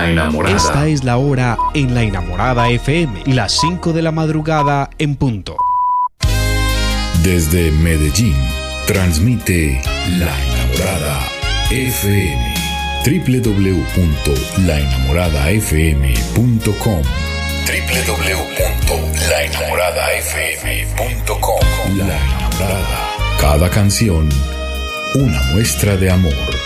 La Enamorada. Esta es la hora en La Enamorada FM, las 5 de la madrugada en punto. Desde Medellín, transmite La Enamorada FM. www.laenamoradafm.com www.laenamoradafm.com La Enamorada. Cada canción, una muestra de amor.